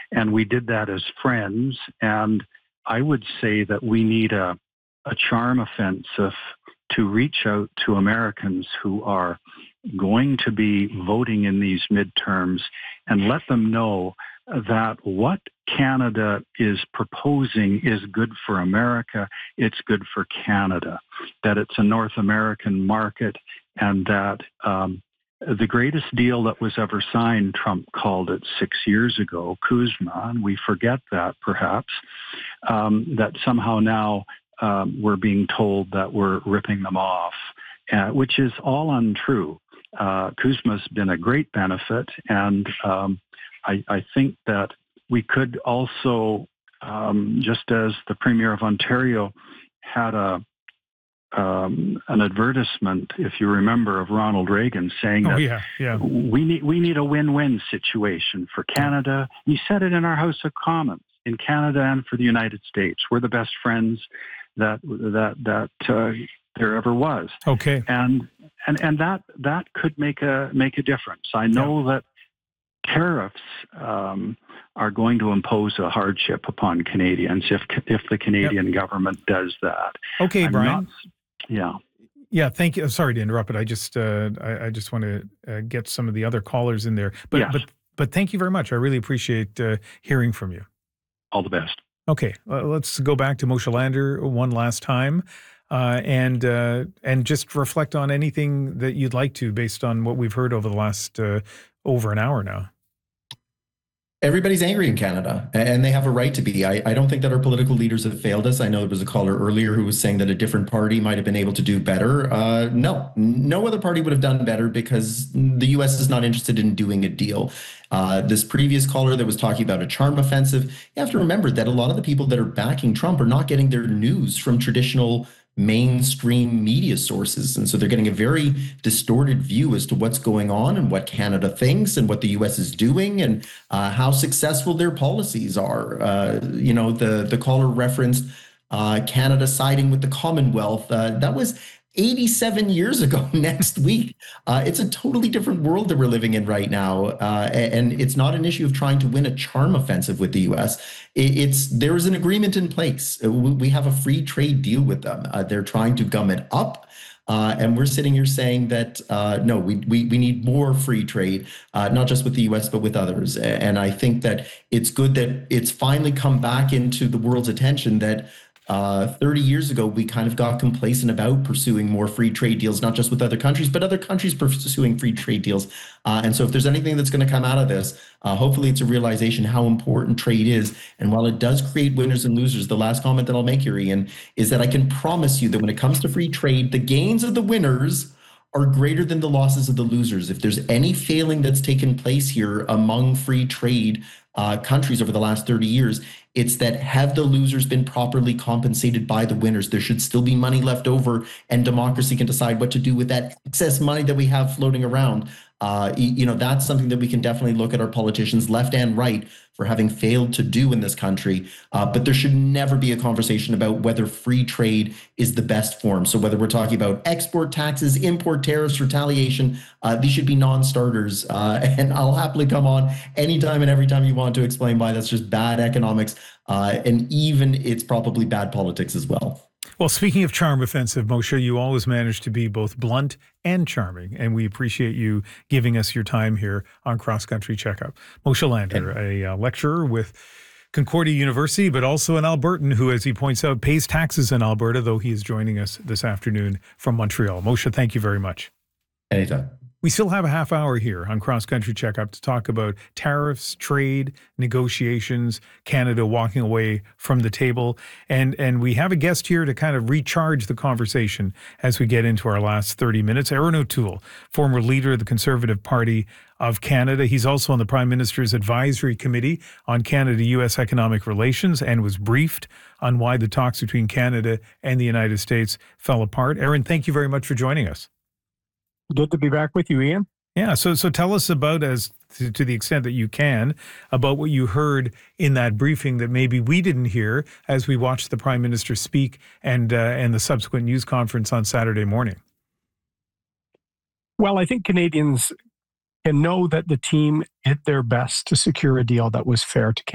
And we did that as friends. And I would say that we need a charm offensive to reach out to Americans who are going to be voting in these midterms and let them know that what Canada is proposing is good for America, it's good for Canada, that it's a North American market, and that the greatest deal that was ever signed, Trump called it 6 years ago, CUSMA, and we forget that perhaps, that somehow now we're being told that we're ripping them off, which is all untrue. CUSMA's been a great benefit, and I think that we could also, just as the Premier of Ontario had an advertisement, if you remember, of Ronald Reagan saying that we need a win-win situation for Canada. He said it in our House of Commons, in Canada and for the United States. We're the best friends that there ever was. Okay. And that could make a difference. I know that tariffs are going to impose a hardship upon Canadians if the Canadian government does that. Okay, Brian. Yeah, thank you. Sorry to interrupt, but I just want to get some of the other callers in there. But thank you very much. I really appreciate hearing from you. All the best. Okay, let's go back to Moshe Lander one last time. And just reflect on anything that you'd like to, based on what we've heard over the last over an hour now. Everybody's angry in Canada, and they have a right to be. I don't think that our political leaders have failed us. I know there was a caller earlier who was saying that a different party might have been able to do better. No other party would have done better, because the U.S. is not interested in doing a deal. This previous caller that was talking about a charm offensive, you have to remember that a lot of the people that are backing Trump are not getting their news from traditional mainstream media sources. And so they're getting a very distorted view as to what's going on and what Canada thinks and what the US is doing and how successful their policies are. The caller referenced Canada siding with the Commonwealth. That was 87 years ago next week. It's a totally different world that we're living in right now. And it's not an issue of trying to win a charm offensive with the US. There is an agreement in place. We have a free trade deal with them. They're trying to gum it up. And we're sitting here saying that, no, we need more free trade, not just with the US, but with others. And I think that it's good that it's finally come back into the world's attention that 30 years ago, we kind of got complacent about pursuing more free trade deals, not just with other countries, but other countries pursuing free trade deals. And so if there's anything that's going to come out of this, hopefully it's a realization how important trade is. And while it does create winners and losers, the last comment that I'll make here, Ian, is that I can promise you that when it comes to free trade, the gains of the winners are greater than the losses of the losers. If there's any failing that's taken place here among free trade countries over the last 30 years, it's that have the losers been properly compensated by the winners? There should still be money left over, and democracy can decide what to do with that excess money that we have floating around. That's something that we can definitely look at our politicians, left and right, for having failed to do in this country. But there should never be a conversation about whether free trade is the best form. So whether we're talking about export taxes, import tariffs, retaliation, these should be non-starters. And I'll happily come on anytime and every time you want to explain why that's just bad economics. And even it's probably bad politics as well. Well, speaking of charm offensive, Moshe, you always manage to be both blunt and charming, and we appreciate you giving us your time here on Cross Country Checkup. Moshe Lander, a lecturer with Concordia University, but also an Albertan who, as he points out, pays taxes in Alberta, though he is joining us this afternoon from Montreal. Moshe, thank you very much. Anytime. We still have a half hour here on Cross Country Checkup to talk about tariffs, trade, negotiations, Canada walking away from the table. And we have a guest here to kind of recharge the conversation as we get into our last 30 minutes. Erin O'Toole, former leader of the Conservative Party of Canada. He's also on the Prime Minister's Advisory Committee on Canada-U.S. economic relations and was briefed on why the talks between Canada and the United States fell apart. Erin, thank you very much for joining us. Good to be back with you, Ian. Yeah, so tell us about, as to the extent that you can, about what you heard in that briefing that maybe we didn't hear as we watched the Prime Minister speak and the subsequent news conference on Saturday morning. Well, I think Canadians can know that the team did their best to secure a deal that was fair to Canada.